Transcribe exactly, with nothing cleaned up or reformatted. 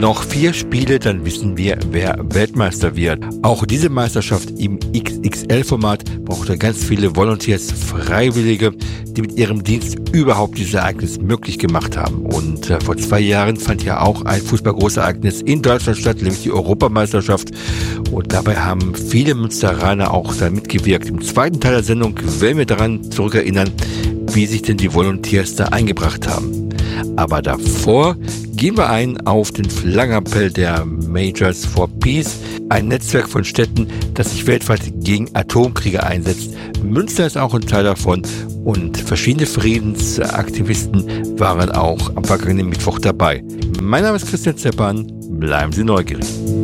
Noch vier Spiele, dann wissen wir, wer Weltmeister wird. Auch diese Meisterschaft im X X L-Format brauchte ganz viele Volunteers, Freiwillige, die mit ihrem Dienst überhaupt dieses Ereignis möglich gemacht haben. Und äh, vor zwei Jahren fand ja auch ein Fußballgroßereignis in Deutschland statt, nämlich die Europameisterschaft. Und dabei haben viele Münsteraner auch da mitgewirkt. Im zweiten Teil der Sendung werden wir daran zurückerinnern, wie sich denn die Volunteers da eingebracht haben. Aber davor gehen wir ein auf den Flaggenappell der Majors for Peace, ein Netzwerk von Städten, das sich weltweit gegen Atomkriege einsetzt. Münster ist auch ein Teil davon und verschiedene Friedensaktivisten waren auch am vergangenen Mittwoch dabei. Mein Name ist Christian Zeppan, bleiben Sie neugierig.